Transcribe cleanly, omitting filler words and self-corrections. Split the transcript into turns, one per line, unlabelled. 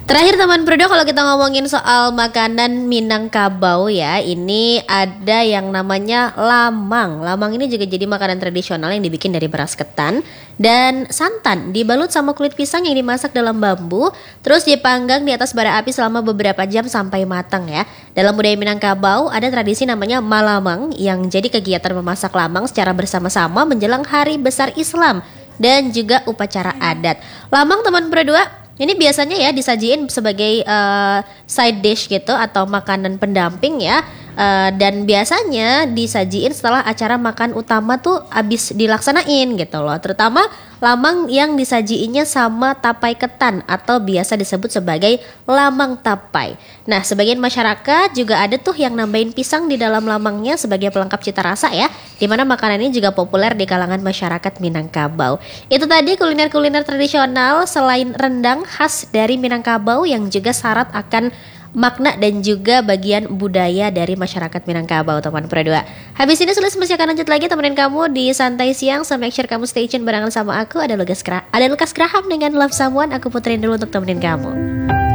Terakhir teman Prodo, kalau kita ngomongin soal makanan Minangkabau ya, ini ada yang namanya lamang. Lamang ini juga jadi makanan tradisional yang dibikin dari beras ketan dan santan, dibalut sama kulit pisang yang dimasak dalam bambu, terus dipanggang di atas bara api selama beberapa jam sampai matang ya. Dalam budaya Minangkabau ada tradisi namanya malamang yang jadi kegiatan memasak lamang secara bersama-sama menjelang hari besar Islam dan juga upacara adat. Lamang teman berdua ini biasanya ya disajiin sebagai side dish gitu atau makanan pendamping ya. Dan biasanya disajiin setelah acara makan utama tuh abis dilaksanain gitu loh. Terutama lamang yang disajiinnya sama tapai ketan atau biasa disebut sebagai lamang tapai. Nah, sebagian masyarakat juga ada tuh yang nambahin pisang di dalam lamangnya sebagai pelengkap cita rasa ya. Dimana makanan ini juga populer di kalangan masyarakat Minangkabau. Itu tadi kuliner-kuliner tradisional selain rendang khas dari Minangkabau yang juga syarat akan makna dan juga bagian budaya dari masyarakat Minangkabau teman Pro 2. Habis ini Sulis masih akan lanjut lagi temenin kamu di Santai Siang. So make sure kamu stay tune barengan sama aku. Ada Lukas Graham dengan Love Someone. Aku puterin dulu untuk temenin kamu.